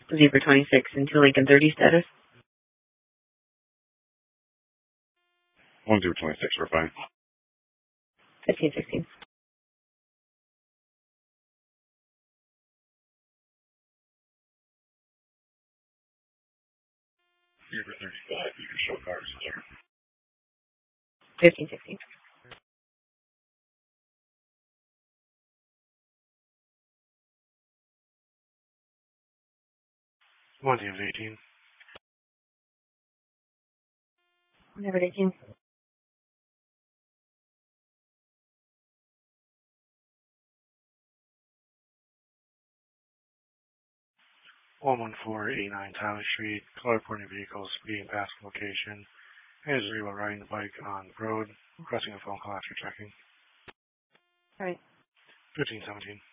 Zebra 26 into Lincoln 30 status. 1 Zebra 26, we're fine. 1516. Zebra 35, you can show cars, sir. 1516. One Zebra 18. Never 18. One 11489 Tyler Street. Color reporting vehicles speeding past the location. And is while riding the bike on the road. Requesting a phone call after checking. All right. 1517.